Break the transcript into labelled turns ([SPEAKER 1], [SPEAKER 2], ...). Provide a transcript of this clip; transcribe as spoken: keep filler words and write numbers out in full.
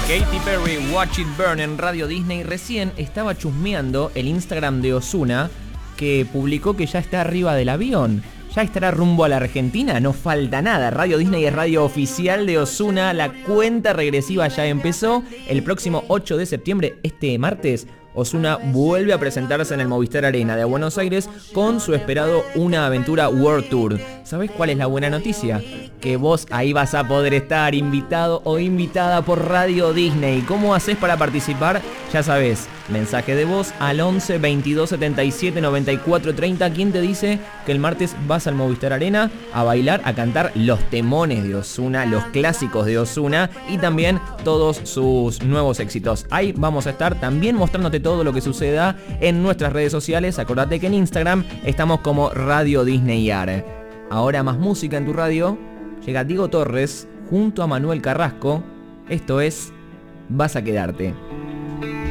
[SPEAKER 1] Katy Perry, Watch It Burn en Radio Disney. Recién estaba chusmeando el Instagram de Ozuna, que publicó que ya está arriba del avión. ¿Ya estará rumbo a la Argentina? No falta nada. Radio Disney es radio oficial de Ozuna. La cuenta regresiva ya empezó. El próximo ocho de septiembre, este martes, Ozuna vuelve a presentarse en el Movistar Arena de Buenos Aires con su esperado Una Aventura World Tour. ¿Sabés cuál es la buena noticia? Que vos ahí vas a poder estar invitado o invitada por Radio Disney. ¿Cómo haces para participar? Ya sabés, mensaje de voz al once veintidós setenta y siete noventa y cuatro treinta. ¿Quién te dice que el martes vas al Movistar Arena a bailar, a cantar los temones de Ozuna, los clásicos de Ozuna y también todos sus nuevos éxitos? Ahí vamos a estar también mostrándote todo lo que suceda en nuestras redes sociales. Acordate que en Instagram estamos como Radio Disney Ar. Ahora más música en tu radio. Llega Diego Torres junto a Manuel Carrasco. Esto es Vas a quedarte.